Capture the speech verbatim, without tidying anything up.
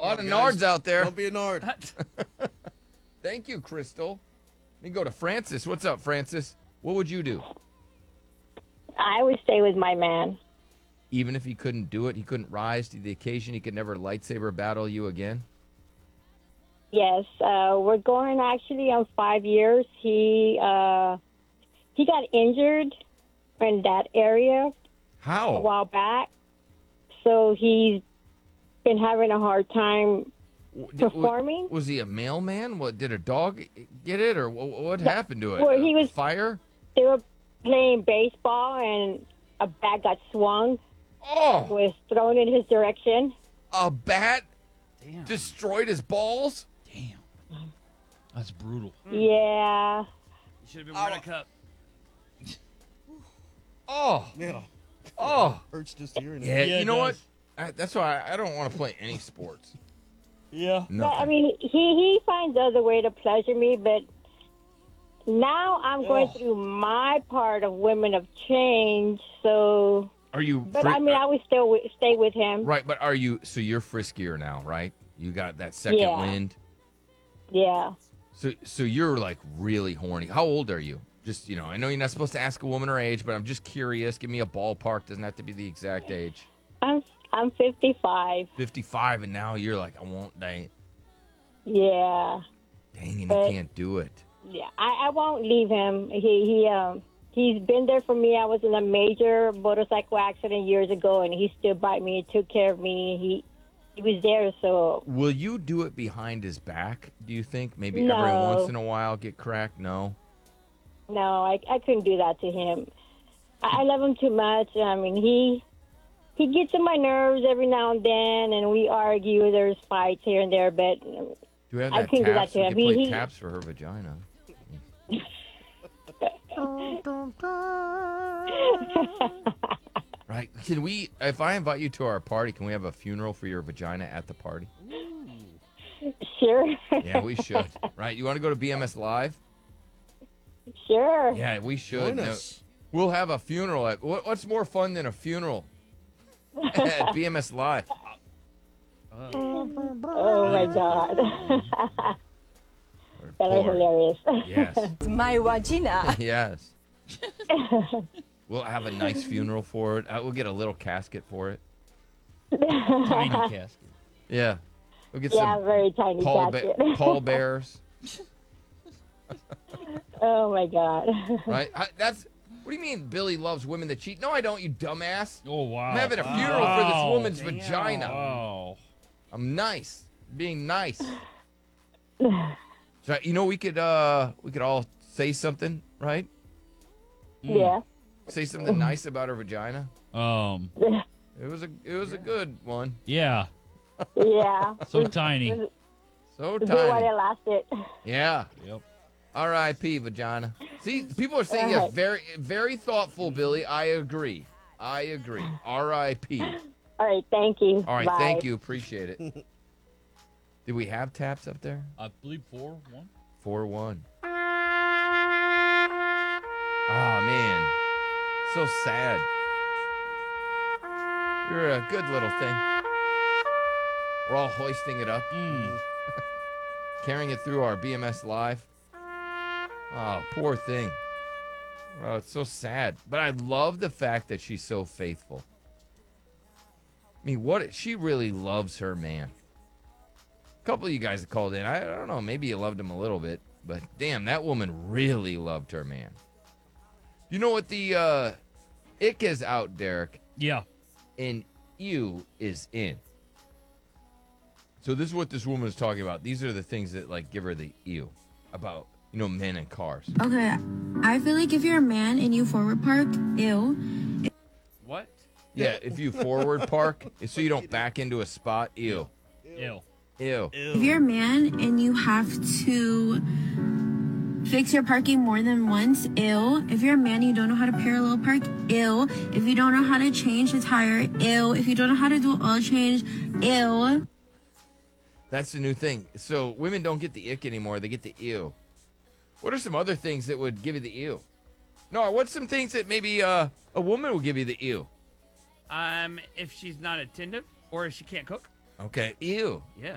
lot of Guys, nards out there. Don't be a nard. Thank you, Crystal. Let me go to Francis. What's up, Francis? What would you do? I would stay with my man. Even if he couldn't do it, he couldn't rise to the occasion, he could never lightsaber battle you again? Yes, uh, we're going actually on five years. He uh, he got injured in that area a How? while back, so he's been having a hard time W- did- w- performing. Was he a mailman? What, did a dog get it, or what, what happened to it? Well, he Uh, was- Fire? They were playing baseball, and a bat got swung, Oh, was thrown in his direction. a bat Damn. destroyed his balls? Damn. That's brutal. Yeah, You should have been wearing a cup. Oh, Yeah. oh. Hurts just hearing Yeah, it. Yeah, you it know what? does. I, that's why I, I don't want to play any sports. Yeah. but, Nothing. I mean, he he finds other way to pleasure me, but now I'm going Oh. through my part of women of change. So, Are you? but fri- I mean, I would still wi- stay with him. right, but are you? So you're friskier now, right? You got that second Yeah. wind. Yeah, So, so you're like really horny. How old are you? Just, you know, I know you're not supposed to ask a woman her age, but I'm just curious. Give me a ballpark. Doesn't have to be the exact age. I'm I'm fifty-five. fifty-five, and now you're like, I won't date. Yeah, Dang, and you But- can't do it. yeah. I, I won't leave him. He he um he's been there for me. I was in a major motorcycle accident years ago, and he stood by me, took care of me. He he was there. So Will you do it behind his back, do you think? Maybe every No. once in a while get cracked? No? no, I I couldn't do that to him. I, I love him too much. I mean, he he gets on my nerves every now and then, and we argue. There's fights here and there, but Do we have I that couldn't do that taps? to We him. can He- play he- taps for her vagina. Right? Can we, if I invite you to our party, can we have a funeral for your vagina at the party? sure, Yeah, we should. Right? You want to go to B M S Live? sure. Yeah, we should. Join No, us. we'll have a funeral. At, what, what's more fun than a funeral? At B M S Live. Oh my God, Or that was porn. hilarious. Yes. My vagina. Yes. We'll have a nice funeral for it. Uh, we'll get a little casket for it. Tiny casket. Yeah. We'll get Yeah, some very tiny pall, casket. ba- pall bears. Oh my God. Right? I, that's. What do you mean Billy loves women that cheat? No, I don't, you dumbass. Oh, wow. I'm having a funeral for this woman's vagina. Wow. I'm nice. Being nice. So, you know, we could uh we could all say something, right? Yeah. Say something nice about her vagina. Um, It was a it was a good one. yeah. Yeah. So tiny. So Good while it tiny. lasted. Yeah. Yep. R I P vagina. See, people are saying All yes, right. very very thoughtful, Billy. I agree. I agree. R I P. All right. Thank you. All right, Bye. thank you. Appreciate it. Did we have taps up there? I believe four, one. four one. Oh, man. So sad. You're a good little thing. We're all hoisting it up, Mm. carrying it through our B M S Live. Oh, poor thing. Oh, it's so sad. But I love the fact that she's so faithful. I mean, what? She really loves her man. A couple of you guys have called in. I, I don't know. Maybe you loved him a little bit. But damn, that woman really loved her man. You know what the uh, ick is out, Derek, Yeah. and you is in. So this is what this woman is talking about. These are the things that like give her the ew about, you know, men and cars. Okay, I feel like if you're a man and you forward park, ew. What? Yeah, if you forward park, so you don't back into a spot, ew. Ew. Ew. If you're a man and you have to fix your parking more than once, ew. If you're a man and you don't know how to parallel park, ew. If you don't know how to change the tire, ew. If you don't know how to do an oil change, ew. That's the new thing. So women don't get the ick anymore. They get the ew. What are some other things that would give you the ew? No, what's some things that maybe uh, a woman will give you the ew? Um, if she's not attentive or if she can't cook. Okay, ew. Yeah.